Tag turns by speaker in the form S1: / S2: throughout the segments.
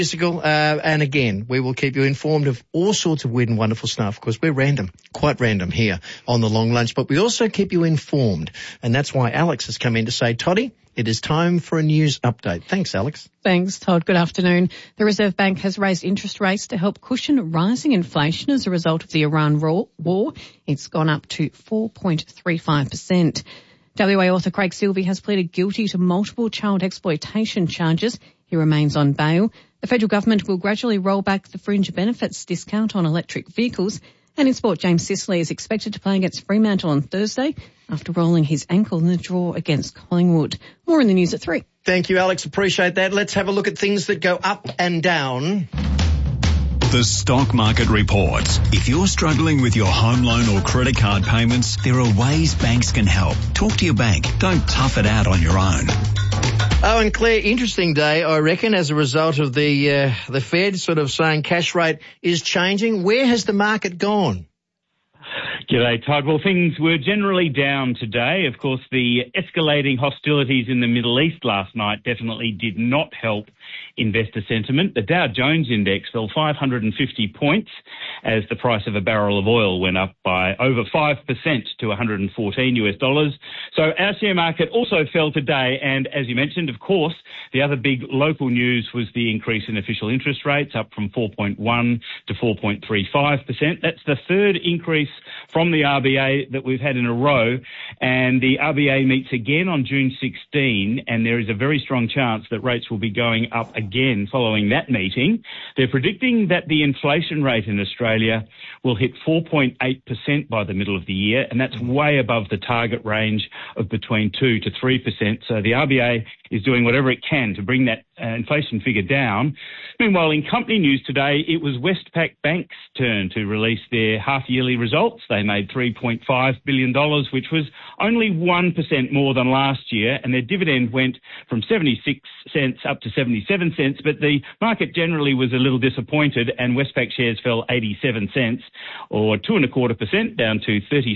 S1: And again, we will keep you informed of all sorts of weird and wonderful stuff because we're random, quite random here on The Long Lunch, but we also keep you informed. And that's why Alex has come in to say, Toddy, it is time for a news update. Thanks, Alex.
S2: Thanks, Todd. Good afternoon. The Reserve Bank has raised interest rates to help cushion rising inflation as a result of the Iran war. It's gone up to 4.35%. WA author Craig Silvey has pleaded guilty to multiple child exploitation charges. He remains on bail. The federal government will gradually roll back the fringe benefits discount on electric vehicles. And in sport, James Sicily is expected to play against Fremantle on Thursday after rolling his ankle in the draw against Collingwood. More in the news at 3.
S1: Thank you, Alex. Appreciate that. Let's have a look at things that go up and down.
S3: The Stock Market Report. If you're struggling with your home loan or credit card payments, there are ways banks can help. Talk to your bank. Don't tough it out on your own.
S1: Oh, and Claire, interesting day, I reckon, as a result of the Fed sort of saying cash rate is changing. Where has the market gone?
S4: G'day, Todd. Well, things were generally down today. Of course, the escalating hostilities in the Middle East last night definitely did not help investor sentiment. The Dow Jones Index fell 550 points as the price of a barrel of oil went up by over 5% to $114. So our share market also fell today. And as you mentioned, of course, the other big local news was the increase in official interest rates, up from 4.1 to 4.35%. That's the third increase from the RBA that we've had in a row. And the RBA meets again on June 16, and there is a very strong chance that rates will be going up again following that meeting. They're predicting that the inflation rate in Australia will hit 4.8% by the middle of the year, and that's way above the target range of between 2 to 3%. So the RBA is doing whatever it can to bring that inflation figure down. Meanwhile, in company news today, it was Westpac Bank's turn to release their half-yearly results. They made $3.5 billion, which was only 1% more than last year, and their dividend went from 76 cents up to 77 cents, but the market generally was a little disappointed, and Westpac shares fell 87 cents, or 2.25%, down to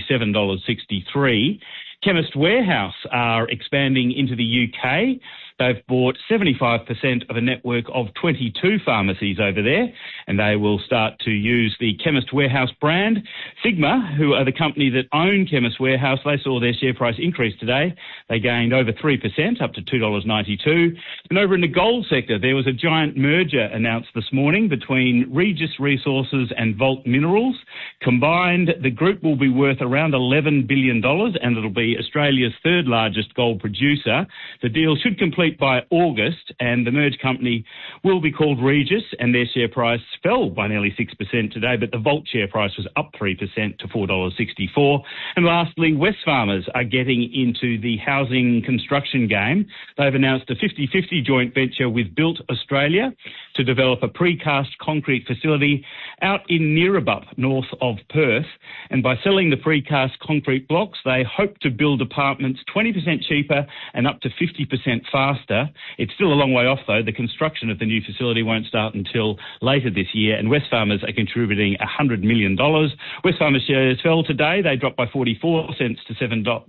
S4: $37.63. Chemist Warehouse are expanding into the UK. They've bought 75% of a network of 22 pharmacies over there, and they will start to use the Chemist Warehouse brand. Sigma, who are the company that own Chemist Warehouse, they saw their share price increase today. They gained over 3%, up to $2.92. And over in the gold sector, there was a giant merger announced this morning between Regis Resources and Vault Minerals. Combined, the group will be worth around $11 billion, and it'll be Australia's third largest gold producer. The deal should complete by August, and the merged company will be called Regis, and their share price fell by nearly 6% today, but the Vault share price was up 3% to $4.64. And lastly, Wesfarmers are getting into the housing construction game. They've announced a 50-50 joint venture with Built Australia to develop a precast concrete facility out in Neerabup, north of Perth. And by selling the precast concrete blocks, they hope to build apartments 20% cheaper and up to 50% faster. It's still a long way off, though. The construction of the new facility won't start until later this year, and Wesfarmers are contributing $100 million. Wesfarmers shares fell today. They dropped by 44 cents to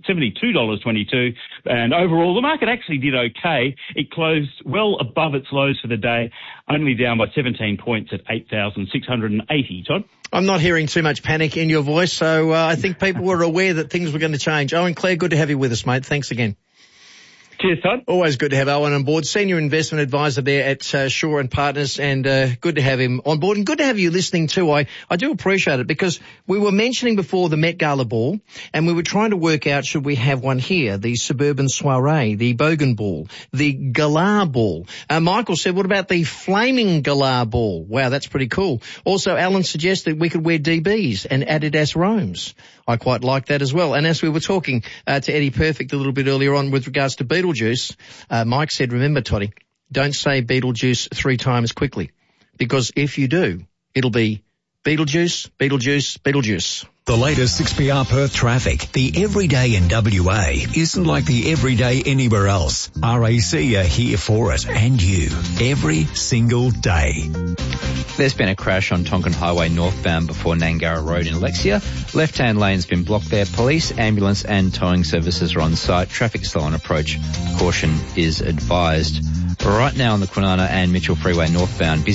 S4: $72.22. And overall, the market actually did okay. It closed well above its lows for the day, only down by 17 points at 8,680. Todd?
S1: I'm not hearing too much panic in your voice, so I think people were aware that things were going to change. Owen Clare, good to have you with us, mate. Thanks again.
S4: Cheers, Todd.
S1: Always good to have Owen on board, Senior Investment Advisor there at Shaw and Partners, and good to have him on board, and good to have you listening too. I do appreciate it, because we were mentioning before the Met Gala Ball, and we were trying to work out, should we have one here, the Suburban Soiree, the Bogan Ball, the Galah Ball. Michael said, what about the Flaming Galah Ball? Wow, that's pretty cool. Also, Alan suggested we could wear DBs and Adidas Roams. I quite like that as well. And as we were talking to Eddie Perfect a little bit earlier on with regards to Beetlejuice, Mike said, remember, Toddy, don't say Beetlejuice 3 times quickly, because if you do, it'll be Beetlejuice, Beetlejuice, Beetlejuice.
S3: The latest 6PR Perth traffic. The everyday in WA isn't like the everyday anywhere else. RAC are here for it, and you, every single day.
S5: There's been a crash on Tonkin Highway northbound before Nangara Road in Lexia. Left-hand lane's been blocked there. Police, ambulance and towing services are on site. Traffic still on approach. Caution is advised. Right now on the Kwinana and Mitchell Freeway northbound, busy